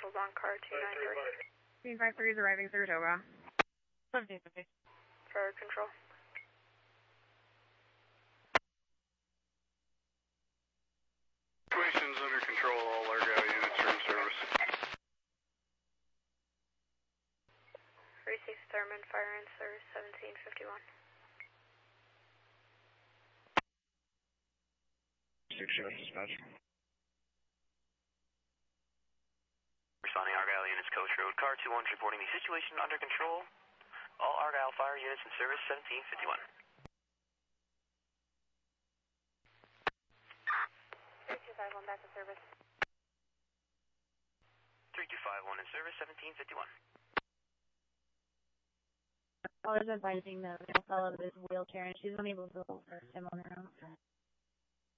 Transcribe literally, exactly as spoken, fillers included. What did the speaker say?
vehicles on car two nine three. Green five three is arriving Saratoga. seventeen fifty. For control. Situation's under control, all Argyle units are in service. Receive Thurman, fire in service seventeen fifty-one. Six sheriff dispatch. Responding Argyle units, Coach Road, car two one reporting the situation under control. All Argyle fire units in service seventeen fifty-one. three two five one back to service. three two five one in service seventeen fifty-one. Callers advising the fellow of his wheelchair and she's unable to hold her him on her own.